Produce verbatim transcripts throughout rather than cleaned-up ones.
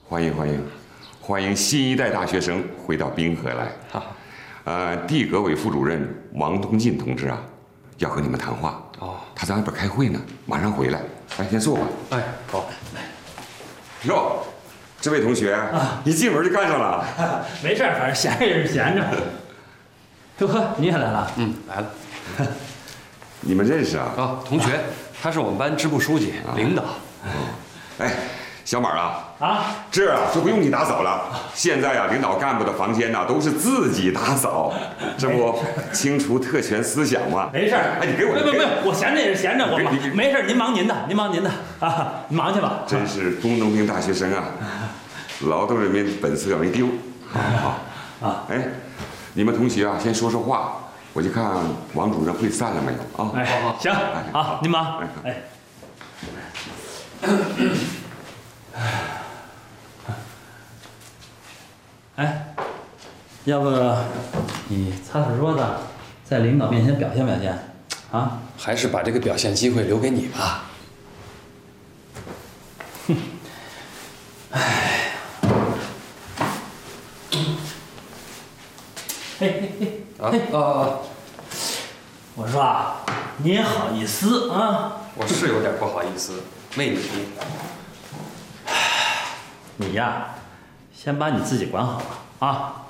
欢迎欢迎，欢迎新一代大学生回到滨河来。好，呃，地革委副主任王东进同志啊，要和你们谈话。哦，他在外边开会呢，马上回来。哎，先坐吧。 哎，好。 哟，这位同学啊，一进门就干上了。 没事，反正闲着也是闲着。哟呵，你也来了？ 嗯，来了。 你们认识啊？ 啊，同学，他是我们班支部书记、领导。 哎，小马啊， 啊， 这啊就不用你打扫了。现在啊，领导干部的房间呐都是自己打扫，这不清除特权思想吗？ 没事。 哎，你给我， 没没没有，我闲着也是闲着，我忙。没事，您忙您的，您忙您的啊，你忙去吧。 真是工农兵大学生啊，劳动人民本色没丢。好啊，哎，你们同学啊，先说说话，我就看王主任会散了没有啊？ 哎，行，好，您忙。哎。哎，要不你擦擦桌子，在领导面前表现表现，啊？ 还是把这个表现机会留给你吧。 哼，哎，嘿嘿嘿，啊啊！我说啊，你也好意思啊？ 我是有点不好意思，为你。 你呀，先把你自己管好了啊！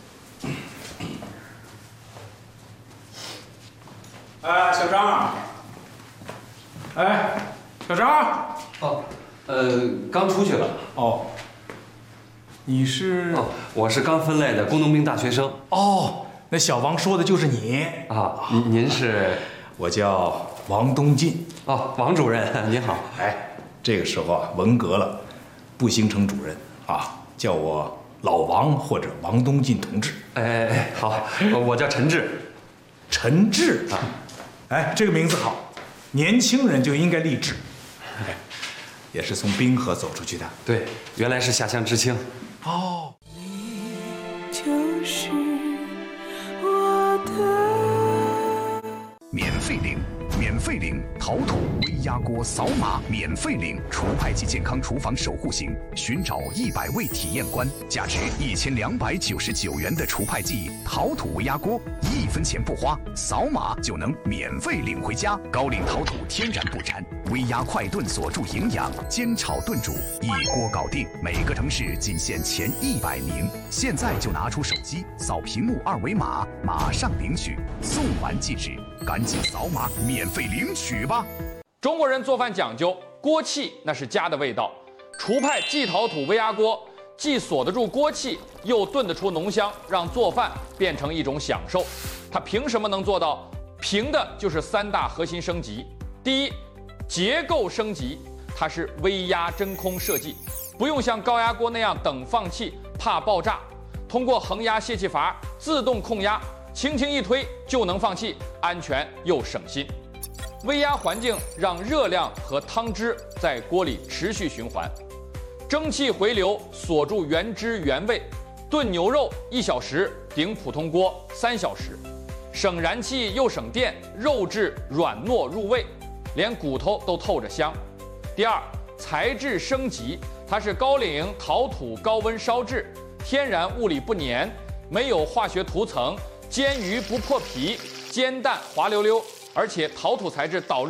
哎，小张，哎，小张， 哦，呃，刚出去了。 哦，你是？ 哦，我是刚分类的工农兵大学生。 哦，那小王说的就是你啊。您您是？ 我叫王东进。 哦，王主任您好。 哎，这个时候啊，文革了，不兴称主任啊，叫我老王或者王东进同志。 哎哎，好，我叫陈志。 陈志啊，哎，这个名字好，年轻人就应该立志。哎，也是从滨河走出去的。 对，原来是下乡知青。 哦。 你就是我的。 免费领。免费领陶土微压锅扫码免费领除派及健康厨房守护型，寻找一百位体验官，价值一千两百九十九元的除派剂陶土微压锅，一分钱不花，扫码就能免费领回家。高岭陶土天然不粘，微压快炖锁住营养，煎炒炖煮一锅搞定。每个城市仅限前一百名，现在就拿出手机扫屏幕二维码，马上领取，送完即止，赶紧扫码免费领取吧！ 中国人做饭讲究锅气，那是家的味道。厨派季陶土微压锅既锁得住锅气，又炖得出浓香，让做饭变成一种享受。它凭什么能做到？凭的就是三大核心升级。第一，结构升级，它是微压真空设计，不用像高压锅那样等放气，怕爆炸。通过恒压泄气阀自动控压，轻轻一推就能放气，安全又省心。微压环境让热量和汤汁在锅里持续循环，蒸汽回流锁住原汁原味。炖牛肉一小时顶普通锅三小时，省燃气又省电，肉质软糯入味，连骨头都透着香。第二，材质升级，它是高岭陶土高温烧制，天然物理不粘，没有化学涂层，煎鱼不破皮，煎蛋滑溜溜，而且陶土材质导